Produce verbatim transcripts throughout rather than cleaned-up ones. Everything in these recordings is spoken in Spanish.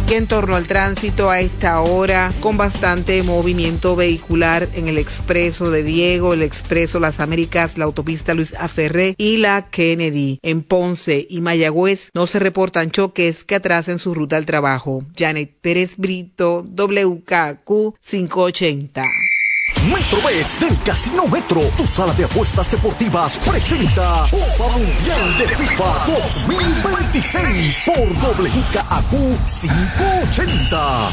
que en torno al tránsito a esta hora, con bastante movimiento vehicular en el expreso de Diego, el expreso Las Américas, la autopista Luis Aferré y la Kennedy. En Ponce y Mayagüez no se reportan choques que atrasen su ruta al trabajo. Janet Pérez Brito, W K Q quinientos ochenta. Metrobets del Casino Metro, tu sala de apuestas deportivas, presenta Copa Mundial de FIFA dos mil veintiséis por W K Q quinientos ochenta.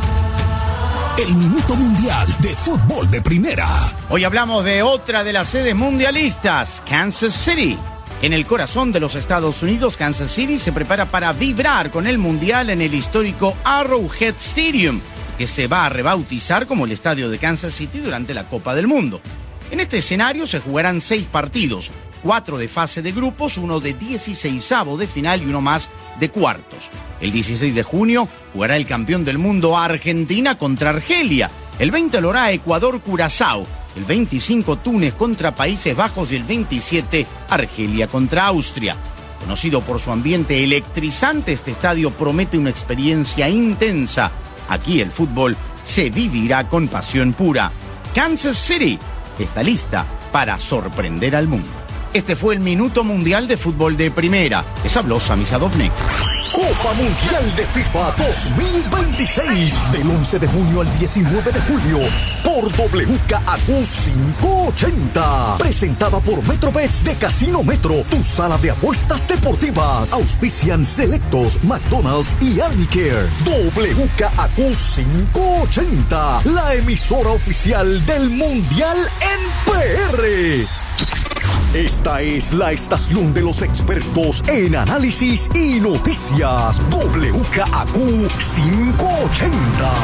El Minuto Mundial de Fútbol de Primera. Hoy hablamos de otra de las sedes mundialistas, Kansas City. En el corazón de los Estados Unidos, Kansas City se prepara para vibrar con el Mundial en el histórico Arrowhead Stadium, que se va a rebautizar como el Estadio de Kansas City durante la Copa del Mundo. En este escenario se jugarán seis partidos, cuatro de fase de grupos, uno de dieciseisavo de final y uno más de cuartos. El dieciséis de junio jugará el campeón del mundo Argentina contra Argelia. El veinte lo hará Ecuador-Curazao. El veinticinco Túnez contra Países Bajos y el veintisiete Argelia contra Austria. Conocido por su ambiente electrizante, este estadio promete una experiencia intensa. Aquí el fútbol se vivirá con pasión pura. Kansas City está lista para sorprender al mundo. Este fue el Minuto Mundial de Fútbol de Primera. Les habló Sami Sadovnik. Copa Mundial de FIFA dos mil veintiséis, del once de junio al diecinueve de julio, por W K Q quinientos ochenta. Presentada por Metrobets de Casino Metro, tu sala de apuestas deportivas. Auspician Selectos, McDonald's y Armicare. W K Q quinientos ochenta, la emisora oficial del Mundial en P R. Esta es la estación de los expertos en análisis y noticias. W K Q quinientos ochenta.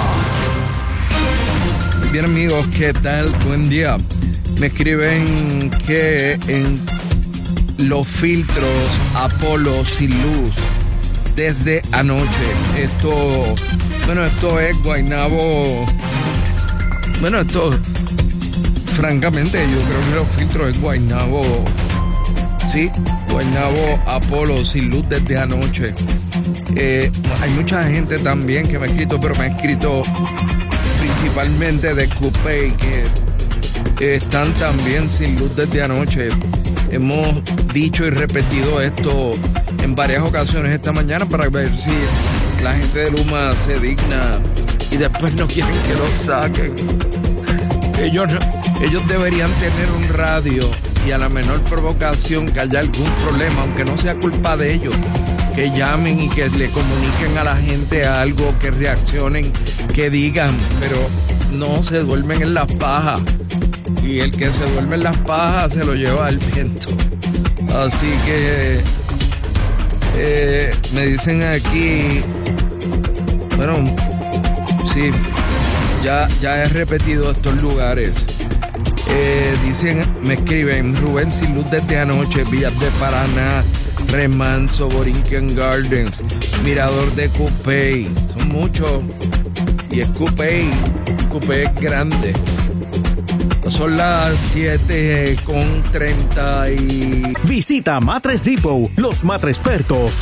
Bien, amigos, ¿qué tal? Buen día. Me escriben que en los filtros Apolo sin luz desde anoche. Esto, bueno, esto es Guaynabo. Bueno, esto... Francamente, yo creo que los filtros es Guaynabo, sí, Guaynabo Apolo sin luz desde anoche. Eh, hay mucha gente también que me ha escrito, pero me ha escrito principalmente de Coupé, que están también sin luz desde anoche. Hemos dicho y repetido esto en varias ocasiones esta mañana para ver si la gente de Luma se digna y después no quieren que lo saquen. Ellos no... Ellos deberían tener un radio y a la menor provocación que haya algún problema, aunque no sea culpa de ellos, que llamen y que le comuniquen a la gente algo, que reaccionen, que digan, pero no se duermen en las pajas. Y el que se duerme en las pajas se lo lleva el viento. Así que eh, me dicen aquí, bueno, sí, ya, ya he repetido estos lugares. Eh, dicen, me escriben, Rubén sin luz desde anoche, Villas de Paraná, Remanso, Borinquen Gardens, Mirador de Coupé, son muchos, y es Coupé, Coupé es grande. Son las siete con treinta y... Visita Mattress Depot, los matrespertos.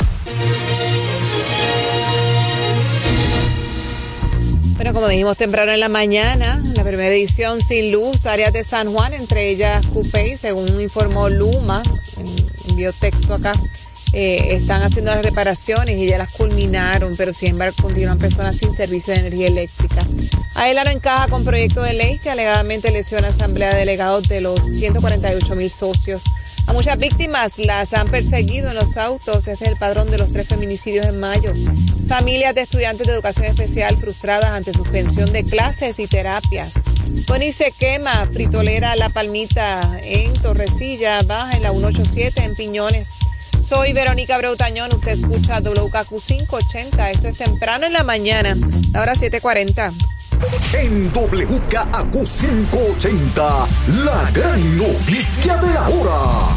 Bueno, como dijimos temprano en la mañana, la primera edición sin luz, áreas de San Juan, entre ellas Coupé, según informó Luma, envió texto acá, eh, están haciendo las reparaciones y ya las culminaron, pero sin embargo continúan personas sin servicio de energía eléctrica. Aela no encaja con proyecto de ley que alegadamente lesiona a asamblea de delegados de los ciento cuarenta y ocho mil socios. A muchas víctimas las han perseguido en los autos. Este es el padrón de los tres feminicidios en mayo. Familias de estudiantes de educación especial frustradas ante suspensión de clases y terapias. Boni se quema, fritolera La Palmita en Torrecilla, Baja en la ciento ochenta y siete en Piñones. Soy Verónica Breutañón, usted escucha W K Q quinientos ochenta. Esto es temprano en la mañana, ahora siete cuarenta. En W K Q quinientos ochenta, la gran noticia de la hora.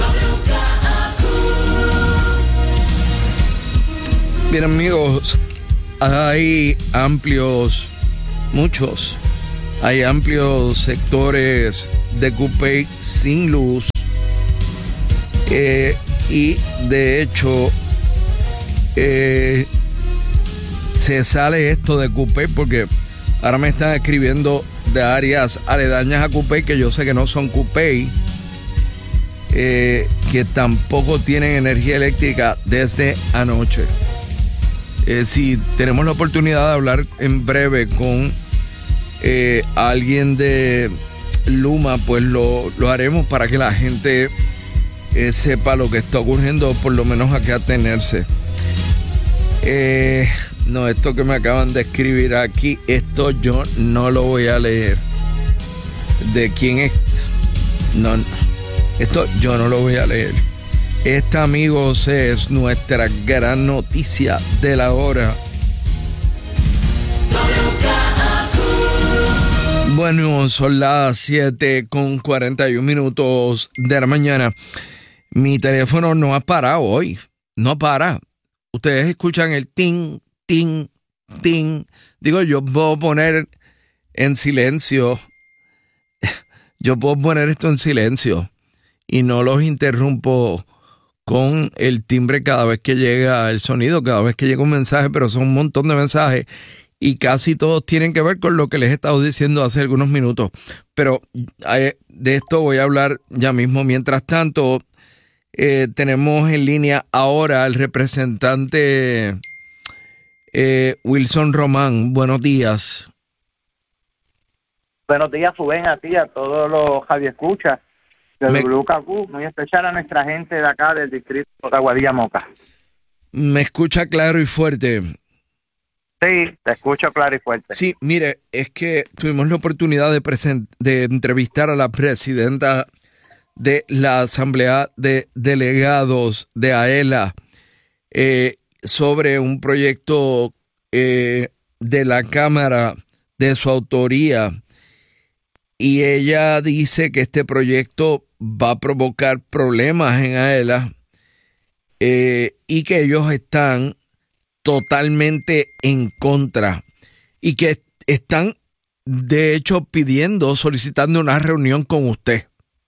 Bien, amigos, hay amplios, muchos, hay amplios sectores de Coupé sin luz. Eh, y de hecho, eh, se sale esto de Cupey, porque ahora me están escribiendo de áreas aledañas a Cupey que yo sé que no son Cupey, eh, que tampoco tienen energía eléctrica desde anoche. Eh, si tenemos la oportunidad de hablar en breve con eh, alguien de Luma, pues lo, lo haremos para que la gente eh, sepa lo que está ocurriendo, por lo menos a qué atenerse. Eh, no, esto que me acaban de escribir aquí, esto yo no lo voy a leer. ¿De quién es? No, esto yo no lo voy a leer. Esta, amigos, es nuestra gran noticia de la hora. Bueno, son las siete con cuarenta y un minutos de la mañana. Mi teléfono no ha parado hoy. No para. Ustedes escuchan el ting, ting, ting. Digo, yo puedo poner en silencio. Yo puedo poner esto en silencio y no los interrumpo con el timbre cada vez que llega el sonido, cada vez que llega un mensaje, pero son un montón de mensajes y casi todos tienen que ver con lo que les he estado diciendo hace algunos minutos. Pero eh, de esto voy a hablar ya mismo. Mientras tanto, eh, tenemos en línea ahora al representante eh, Wilson Román. Buenos días. Buenos días, Rubén, a ti, a todos los radioescuchas de Me... W K Q, muy especial a nuestra gente de acá del distrito de Aguadilla Moca. ¿Me escucha claro y fuerte? Sí, te escucho claro y fuerte. Sí, mire, es que tuvimos la oportunidad de, present- de entrevistar a la presidenta de la Asamblea de Delegados de AELA eh, sobre un proyecto eh, de la Cámara de su autoría. Y ella dice que este proyecto va a provocar problemas en AELA eh, y que ellos están totalmente en contra y que están de hecho pidiendo, solicitando una reunión con usted.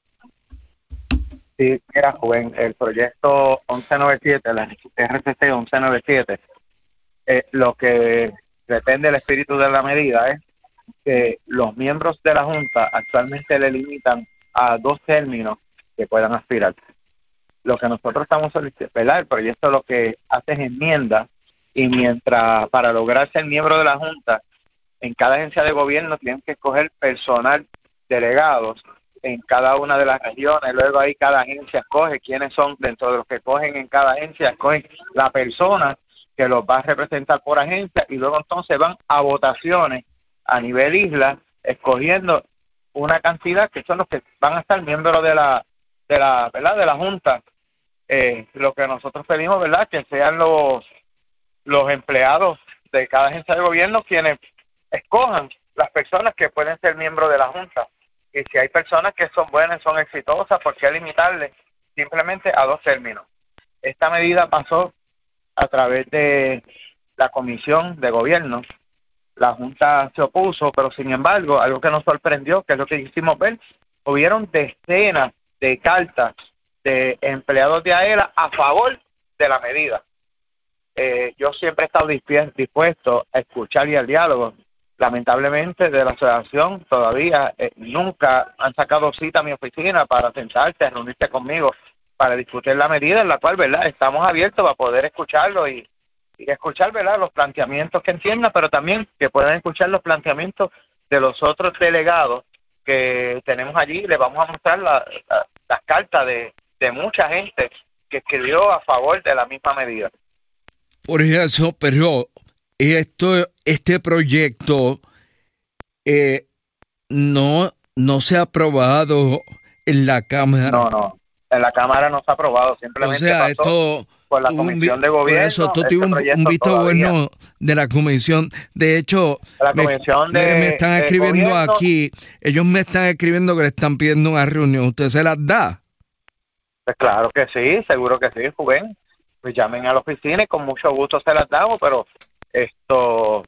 Sí, mira, joven, el proyecto once noventa y siete, la R C C once noventa y siete, eh, lo que depende del espíritu de la medida es que los miembros de la Junta actualmente le limitan a dos términos que puedan aspirar. Lo que nosotros estamos solicitando, ¿verdad? El proyecto lo que hace es enmienda, y mientras para lograr ser miembro de la Junta, en cada agencia de gobierno tienen que escoger personal delegados en cada una de las regiones, luego ahí cada agencia escoge quiénes son, dentro de los que escogen en cada agencia, escogen la persona que los va a representar por agencia, y luego entonces van a votaciones a nivel isla, escogiendo una cantidad que son los que van a estar miembros de la, de la, ¿verdad? De la Junta. Eh, lo que nosotros pedimos, ¿verdad? Que sean los, los empleados de cada agencia de gobierno quienes escojan las personas que pueden ser miembros de la Junta. Y si hay personas que son buenas, son exitosas, ¿por qué limitarle simplemente a dos términos? Esta medida pasó a través de la Comisión de Gobierno. La Junta se opuso, pero sin embargo, algo que nos sorprendió, que es lo que hicimos ver, hubieron decenas de cartas de empleados de AELA a favor de la medida. Eh, yo siempre he estado dispuesto a escuchar y al diálogo. Lamentablemente, de la asociación todavía eh, nunca han sacado cita a mi oficina para sentarse, a reunirse conmigo, para discutir la medida, en la cual, ¿verdad?, estamos abiertos a poder escucharlo y y escuchar, ¿verdad?, los planteamientos que entiendan, pero también que puedan escuchar los planteamientos de los otros delegados que tenemos allí. Les vamos a mostrar la, la, las cartas de, de mucha gente que escribió a favor de la misma medida. Por eso, pero esto, este proyecto eh, no, no se ha aprobado en la Cámara. No, no, en la Cámara no se ha aprobado, simplemente o sea, pasó esto por la Comisión de Gobierno. Por eso, esto este tuvo un, un visto todavía. bueno de la Comisión. De hecho, la comisión me, de, me están de escribiendo gobierno, aquí, ellos me están escribiendo que le están pidiendo una reunión. ¿Usted se las da? Pues claro que sí, seguro que sí, Rubén. Pues llamen a la oficina y con mucho gusto se las damos, pero esto,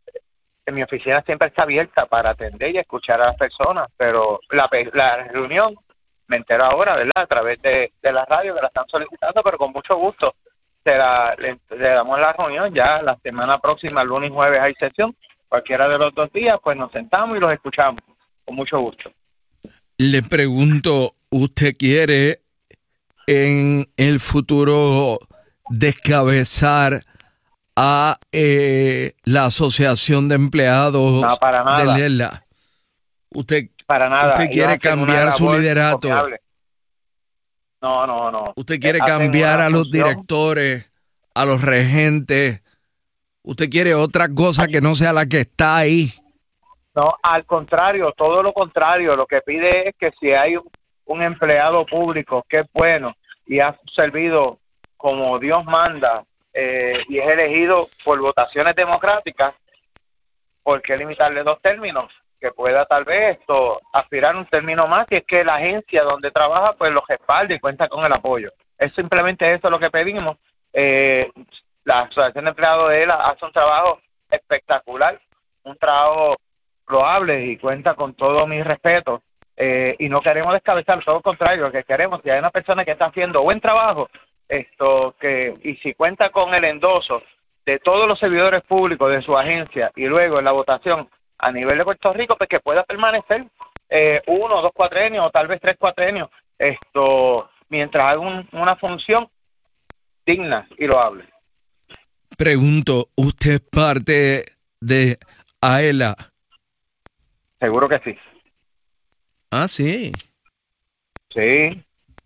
en mi oficina siempre está abierta para atender y escuchar a las personas, pero la, la reunión, me entero ahora, ¿verdad?, a través de, de la radio que la están solicitando, pero con mucho gusto se la, le, le damos la reunión. Ya la semana próxima, lunes y jueves, hay sesión. Cualquiera de los dos días, pues nos sentamos y los escuchamos con mucho gusto. Le pregunto, ¿usted quiere en el futuro descabezar a eh, la Asociación de Empleados no, para nada. de Lela? ¿Usted, para nada. usted quiere cambiar su liderato? Confiable. No, no, no. ¿Usted quiere cambiar a los función. directores, a los regentes? ¿Usted quiere otra cosa que no sea la que está ahí? No, al contrario, todo lo contrario. Lo que pide es que si hay un, un empleado público que es bueno y ha servido como Dios manda eh, y es elegido por votaciones democráticas, ¿por qué limitarle dos términos? Que pueda tal vez esto aspirar a un término más, que es que la agencia donde trabaja pues lo respalde y cuenta con el apoyo. Es simplemente eso lo que pedimos. Eh, la Asociación de Empleados de ELA hace un trabajo espectacular, un trabajo loable y cuenta con todo mi respeto. Eh, y no queremos descabezar, todo lo contrario, lo que queremos, si hay una persona que está haciendo buen trabajo, esto que y si cuenta con el endoso de todos los servidores públicos de su agencia y luego en la votación a nivel de Puerto Rico, pues que pueda permanecer eh, uno, dos cuatrenios o tal vez tres cuatrenios, esto mientras haga un, una función digna y loable. Pregunto, ¿usted es parte de AELA? Seguro que sí. Ah, sí. Sí.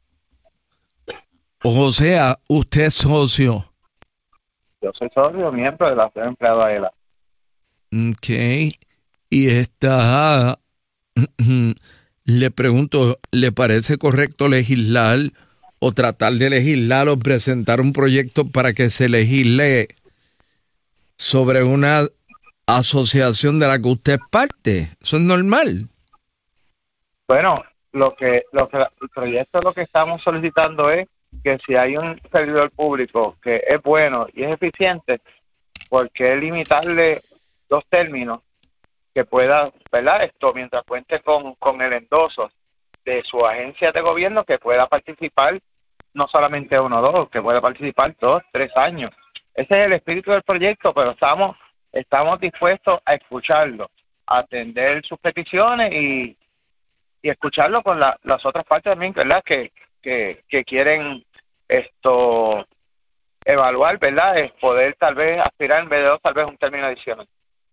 O sea, usted es socio. Yo soy socio, miembro de la Asociación de Empleados de AELA. Ok. Y está, le pregunto, ¿le parece correcto legislar o tratar de legislar o presentar un proyecto para que se legisle sobre una asociación de la que usted es parte? ¿Eso es normal? Bueno, lo que, lo que el proyecto lo que estamos solicitando es que si hay un servidor público que es bueno y es eficiente, ¿por qué limitarle dos términos? Que pueda, ¿verdad? Esto, mientras cuente con, con el endoso de su agencia de gobierno, que pueda participar no solamente uno o dos, que pueda participar dos, tres años. Ese es el espíritu del proyecto, pero estamos estamos dispuestos a escucharlo, a atender sus peticiones y, y escucharlo con la, las otras partes también, ¿verdad? Que, que, que quieren esto evaluar, ¿verdad? Es poder tal vez aspirar en vez de dos, tal vez un término adicional.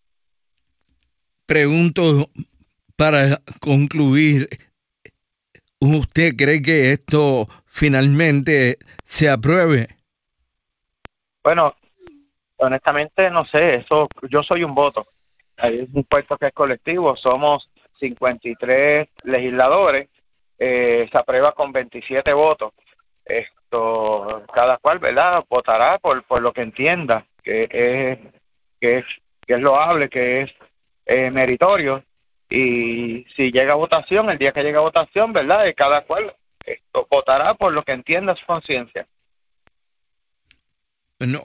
Pregunto, para concluir, ¿usted cree que esto finalmente se apruebe? Bueno, honestamente no sé, eso yo soy un voto. Hay un puesto que es colectivo, somos cincuenta y tres legisladores, eh, se aprueba con veintisiete votos. Esto, cada cual, ¿verdad? Votará por por lo que entienda que es que es que es loable, que es Eh, meritorio, y si llega a votación, el día que llega a votación, ¿verdad? Y cada cual esto, votará por lo que entienda su conciencia. No.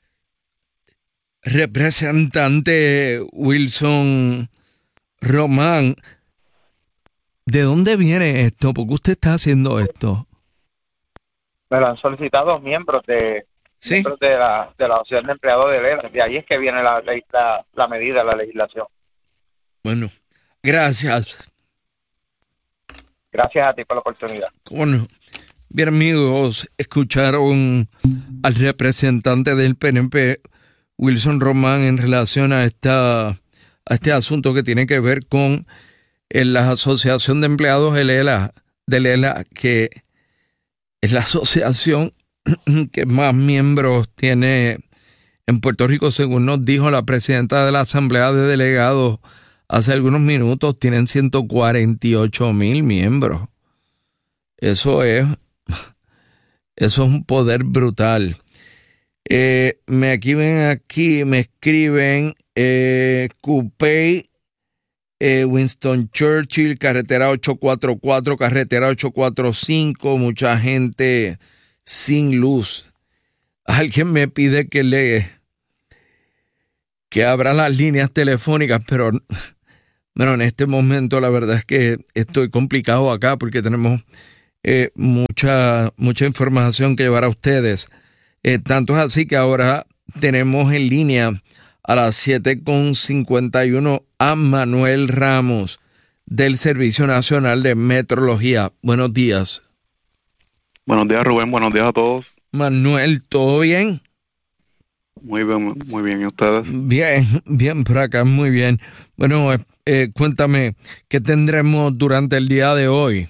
Representante Wilson Román, ¿de dónde viene esto? ¿Por qué usted está haciendo esto? Me lo han solicitado miembros de ¿Sí? miembros de la de la Asociación de Empleados de Lela. De ahí es que viene la, la, la medida, la legislación. Bueno, gracias. Gracias a ti por la oportunidad. Bueno, bien amigos, escucharon al representante del P N P, Wilson Román, en relación a esta a este asunto que tiene que ver con eh, la Asociación de Empleados de Lela, de Lela, que es la asociación que más miembros tiene en Puerto Rico, según nos dijo la presidenta de la Asamblea de Delegados hace algunos minutos. Tienen ciento cuarenta y ocho mil miembros. Eso es, eso es un poder brutal. Eh, me aquí ven aquí, me escriben eh, Coupey, eh, Winston Churchill, carretera ocho cuatro cuatro, carretera ocho cuatro cinco, mucha gente sin luz. Alguien me pide que le que abra las líneas telefónicas, pero bueno, en este momento la verdad es que estoy complicado acá porque tenemos eh, mucha mucha información que llevar a ustedes. Eh, tanto es así que ahora tenemos en línea a las siete con cincuenta y uno a Manuel Ramos del Servicio Nacional de Meteorología. Buenos días. Buenos días, Rubén. Buenos días a todos. Manuel, ¿todo bien? Muy bien, muy bien. ¿Y ustedes? Bien, bien por acá, muy bien. Bueno, eh, cuéntame, ¿qué tendremos durante el día de hoy?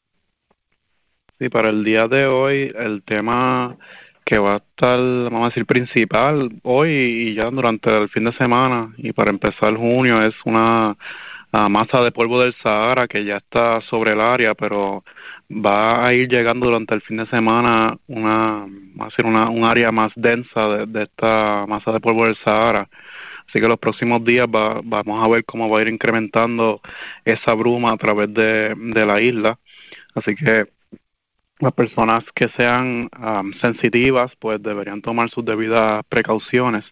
Sí, para el día de hoy, el tema que va a estar, vamos a decir, principal hoy y ya durante el fin de semana y para empezar junio es una uh, masa de polvo del Sahara que ya está sobre el área, pero va a ir llegando durante el fin de semana una, va a ser una, un área más densa de, de esta masa de polvo del Sahara. Así que los próximos días va, vamos a ver cómo va a ir incrementando esa bruma a través de, de la isla. Así que las personas que sean um, sensitivas, pues deberían tomar sus debidas precauciones.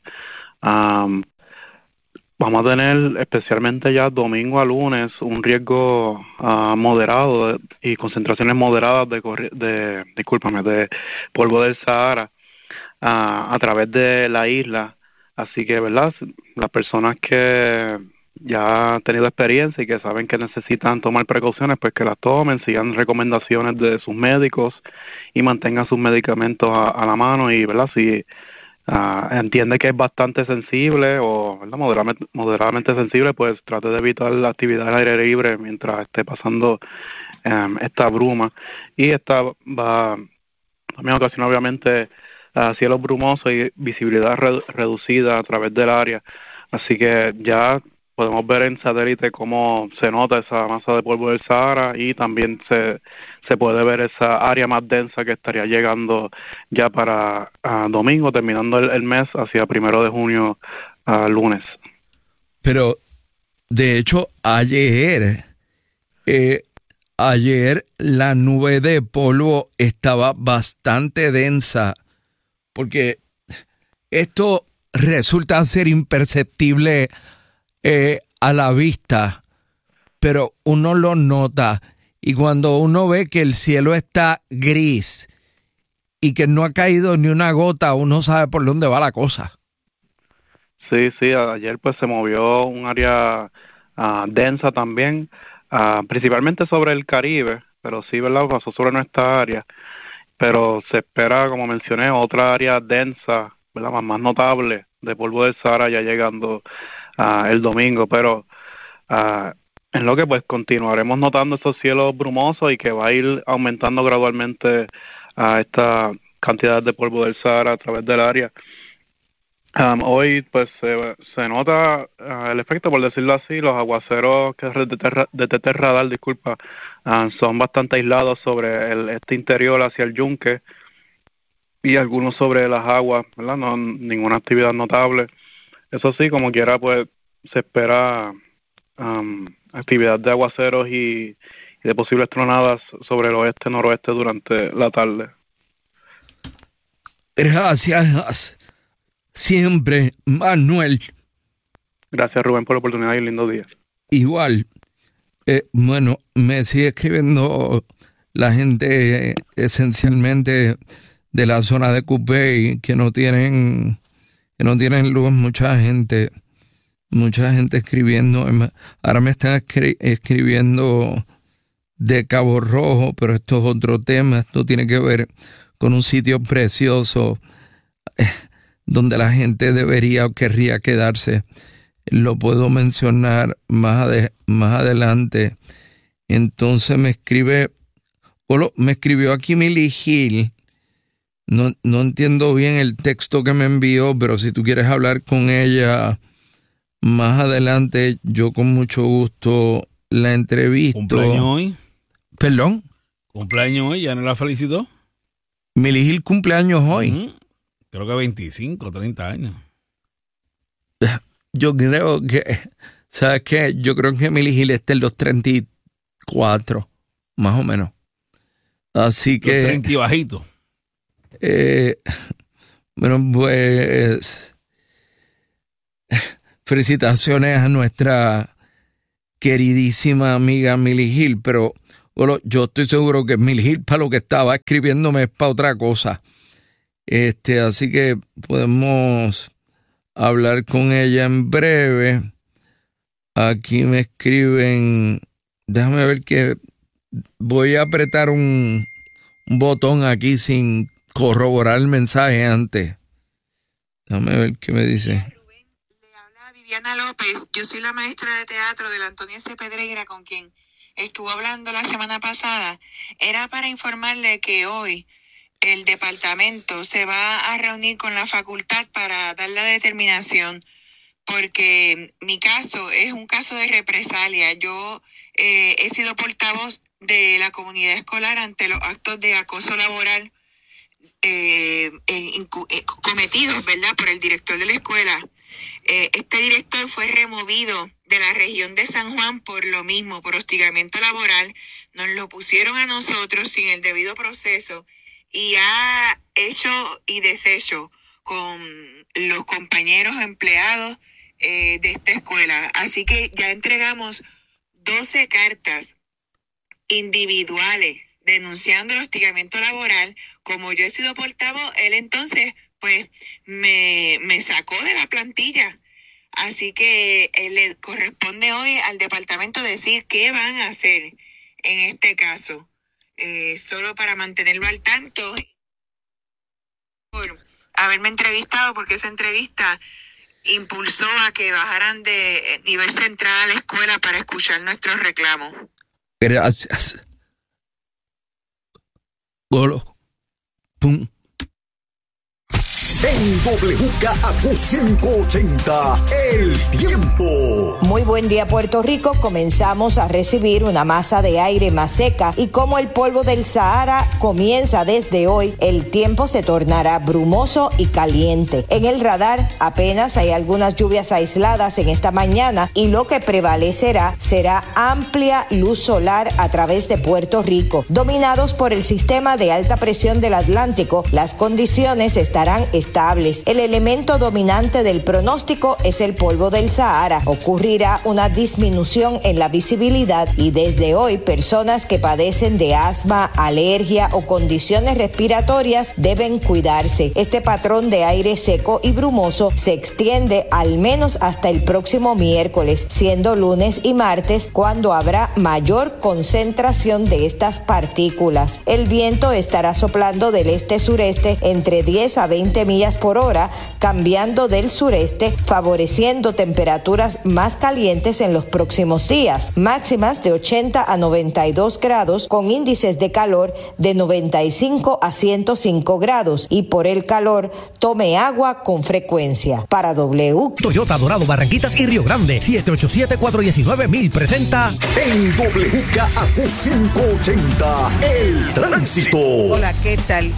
Um, vamos a tener, especialmente ya domingo a lunes, un riesgo uh, moderado de, y concentraciones moderadas de, de, discúlpame, de polvo del Sahara uh, a través de la isla. Así que, ¿verdad? Las personas que ya han tenido experiencia y que saben que necesitan tomar precauciones, pues que las tomen, sigan recomendaciones de sus médicos y mantengan sus medicamentos a, a la mano y, ¿verdad? Si uh, entiende que es bastante sensible o, ¿verdad? Moderadamente, moderadamente sensible, pues trate de evitar la actividad al aire libre mientras esté pasando um, esta bruma. Y esta va también ocasiona, obviamente, uh, cielos brumosos y visibilidad re- reducida a través del área. Así que ya podemos ver en satélite cómo se nota esa masa de polvo del Sahara y también se, se puede ver esa área más densa que estaría llegando ya para uh, domingo, terminando el, el mes, hacia primero de junio, uh, lunes. Pero, de hecho, ayer, eh, ayer la nube de polvo estaba bastante densa, porque esto resulta ser imperceptible Eh, a la vista, pero uno lo nota, y cuando uno ve que el cielo está gris y que no ha caído ni una gota, uno sabe por dónde va la cosa. Sí, sí, ayer pues se movió un área uh, densa también, uh, principalmente sobre el Caribe, pero sí, ¿verdad? Pasó sobre nuestra área, pero se espera, como mencioné, otra área densa, ¿verdad? Más, más notable de polvo del Sahara ya llegando Uh, el domingo, pero uh, en lo que pues continuaremos notando estos cielos brumosos y que va a ir aumentando gradualmente uh, esta cantidad de polvo del Sahara a través del área. Um, hoy pues se, se nota uh, el efecto, por decirlo así, los aguaceros que de Terra, de T Radar, disculpa, uh, son bastante aislados sobre el este interior hacia el yunque y algunos sobre las aguas, ¿verdad? No, ninguna actividad notable. Eso sí, como quiera, pues se espera um, actividad de aguaceros y, y de posibles tronadas sobre el oeste-noroeste durante la tarde. Gracias. Siempre, Manuel. Gracias, Rubén, por la oportunidad y lindo día. Igual. Eh, bueno, me sigue escribiendo la gente eh, esencialmente de la zona de Cupey que no tienen... que no tienen luz, mucha gente, mucha gente escribiendo. Ahora me están escri- escribiendo de Cabo Rojo, pero esto es otro tema. Esto tiene que ver con un sitio precioso eh, donde la gente debería o querría quedarse. Lo puedo mencionar más, ade- más adelante. Entonces me escribe, o me escribió aquí Millie Hill. No, no entiendo bien el texto que me envió, pero si tú quieres hablar con ella más adelante, yo con mucho gusto la entrevisto. ¿Cumpleaños hoy? ¿Perdón? ¿Cumpleaños hoy? ¿Ya no la felicitó? Millie Hill cumpleaños hoy. Uh-huh. Creo que veinticinco, treinta años. Yo creo que, ¿sabes qué? Yo creo que Millie Hill está en los treinta y cuatro, más o menos. Así que... Los treinta y bajito. Eh, bueno, pues felicitaciones a nuestra queridísima amiga Millie Hill, pero bueno, yo estoy seguro que Millie Hill para lo que estaba escribiéndome es para otra cosa. Este, así que podemos hablar con ella en breve. Aquí me escriben, déjame ver que voy a apretar un, un botón aquí sin corroborar el mensaje antes. Déjame ver qué me dice. Rubén, le habla Viviana López. Yo soy la maestra de teatro de la Antonia C. Pedreira, con quien estuvo hablando la semana pasada. Era para informarle que hoy el departamento se va a reunir con la facultad para dar la determinación, porque mi caso es un caso de represalia. Yo eh, he sido portavoz de la comunidad escolar ante los actos de acoso laboral eh, eh, eh, cometidos, ¿verdad?, por el director de la escuela. Eh, este director fue removido de la región de San Juan por lo mismo, por hostigamiento laboral. Nos lo pusieron a nosotros sin el debido proceso y ha hecho y deshecho con los compañeros empleados eh, de esta escuela. Así que ya entregamos doce cartas individuales denunciando el hostigamiento laboral. Como yo he sido portavoz, él entonces pues me, me sacó de la plantilla. Así que eh, le corresponde hoy al departamento decir qué van a hacer en este caso, eh, solo para mantenerlo al tanto por haberme entrevistado, porque esa entrevista impulsó a que bajaran de nivel central a la escuela para escuchar nuestros reclamos. Gracias. Golo. Pum. En W K A Q quinientos ochenta, el tiempo. Muy buen día, Puerto Rico. Comenzamos a recibir una masa de aire más seca y como el polvo del Sahara comienza desde hoy, el tiempo se tornará brumoso y caliente. En el radar apenas hay algunas lluvias aisladas en esta mañana y lo que prevalecerá será amplia luz solar a través de Puerto Rico. Dominados por el sistema de alta presión del Atlántico, las condiciones estarán estables. El elemento dominante del pronóstico es el polvo del Sahara. Ocurrirá una disminución en la visibilidad y desde hoy personas que padecen de asma, alergia o condiciones respiratorias deben cuidarse. Este patrón de aire seco y brumoso se extiende al menos hasta el próximo miércoles, siendo lunes y martes cuando habrá mayor concentración de estas partículas. El viento estará soplando del este-sureste entre diez a veinte millas por hora, cambiando del sureste, favoreciendo temperaturas más calientes en los próximos días, máximas de ochenta a noventa y dos grados, con índices de calor de noventa y cinco a ciento cinco grados, y por el calor, tome agua con frecuencia. Para W Toyota Dorado, Barranquitas y Río Grande, siete ocho siete, cuatro uno nueve, mil presenta en W K A Q quinientos ochenta, el tránsito. Hola, ¿qué tal?